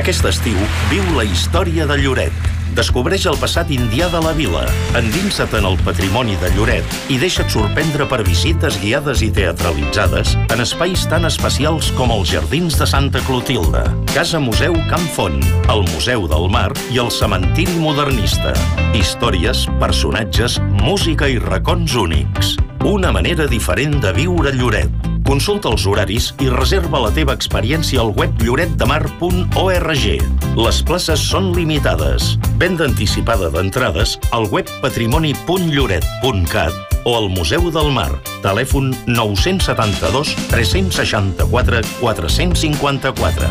Aquest estiu viu la història de Lloret. Descobreix el passat indià de la vila, endinsa't en el patrimoni de Lloret i deixa't sorprendre per visites guiades i teatralitzades en espais tan especials com els Jardins de Santa Clotilde, Casa Museu Can Font, el Museu del Mar i el Cementiri Modernista. Històries, personatges, música i racons únics. Una manera diferent de viure Lloret. Consulta els horaris i reserva la teva experiència al web lloretdemar.org. Les places són limitades. Venda anticipada d'entrades al web patrimoni.lloret.cat o al Museu del Mar. Telèfon 972 364 454.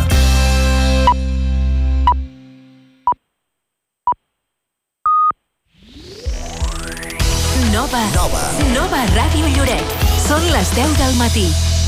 Nova Ràdio Lloret. Són les 10 del matí.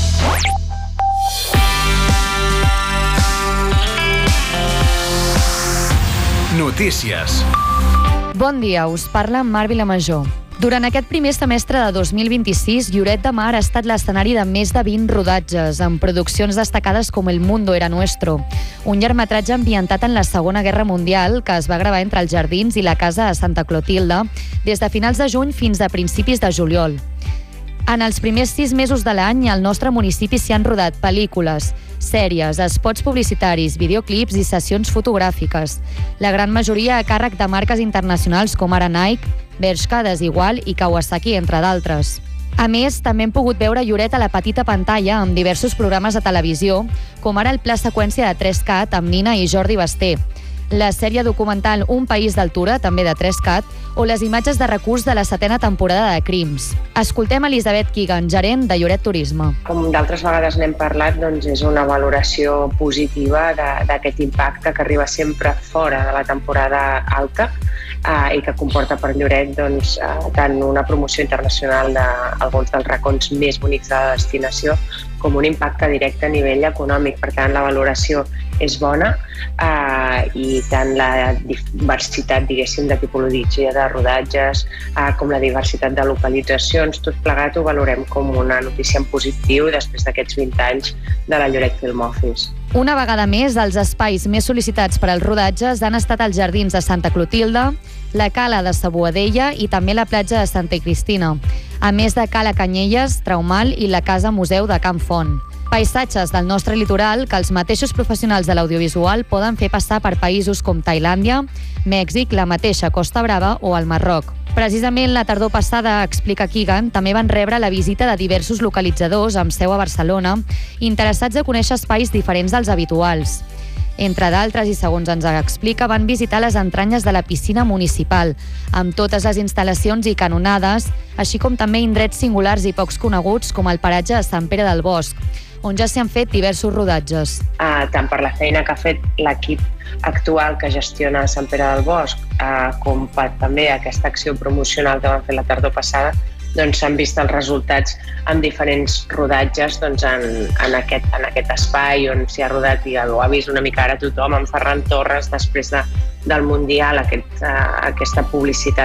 Notícies. Bon dia, us parla Mar Vilamajor. Durant aquest primer semestre de 2026, Lloret de Mar ha estat l'escenari de més de 20 rodatges, amb produccions destacades com El Mundo era nuestro, un llargmetratge ambientat en la Segona Guerra Mundial que es va gravar entre els Jardins i la Casa de Santa Clotilde des de finals de juny fins a principis de juliol. En els primers 6 mesos de l'any, al nostre municipi s'hi han rodat pel·lícules, sèries, spots publicitaris, videoclips i sessions fotogràfiques. La gran majoria a càrrec de marques internacionals com ara Nike, Bershka, Desigual i Kawasaki, entre d'altres. A més, també hem pogut veure Lloret a la petita pantalla amb diversos programes de televisió, com ara el pla seqüència de 3CAT amb Nina i Jordi Basté, la sèrie documental Un país d'altura, també de 3CAT, o les imatges de recurs de la 7ª temporada de Crims. Escoltem Elisabet Kigan, gerent de Lloret Turisme. Com d'altres vegades n'hem parlat, doncs és una valoració positiva d'aquest impacte que arriba sempre fora de la temporada alta i que comporta per Lloret doncs, tant una promoció internacional d'alguns dels racons més bonics de la destinació com un impacte directe a nivell econòmic. Per tant, la valoració és bona i tant la diversitat, diguéssim, de tipologia de rodatges com la diversitat de localitzacions, tot plegat ho valorem com una notícia en positiu després d'aquests 20 anys de la Lloret Film Office. Una vegada més, els espais més sol·licitats per als rodatges han estat els Jardins de Santa Clotilde, la Cala de sa Boadella i també la platja de Santa Cristina, a més de Cala Canyelles, Traumal i la Casa Museu de Can Font. Paisatges del nostre litoral que els mateixos professionals de l'audiovisual poden fer passar per països com Tailàndia, Mèxic, la mateixa Costa Brava o el Marroc. Precisament la tardor passada, explica Kigan, també van rebre la visita de diversos localitzadors amb seu a Barcelona, interessats a conèixer espais diferents dels habituals. Entre d'altres, i segons ens explica, van visitar les entranyes de la piscina municipal, amb totes les instal·lacions i canonades, així com també indrets singulars i pocs coneguts com el paratge de Sant Pere del Bosc, on ja s'hi han fet diversos rodatges. Tant per la feina que ha fet l'equip actual que gestiona Sant Pere del Bosc, com per també aquesta acció promocional que van fer la tardor passada, doncs s'han vist els resultats en diferents rodatges doncs, en aquest espai on s'hi ha rodat i ho ha vist una mica ara tothom, en Ferran Torres, després del Mundial, aquesta publicitat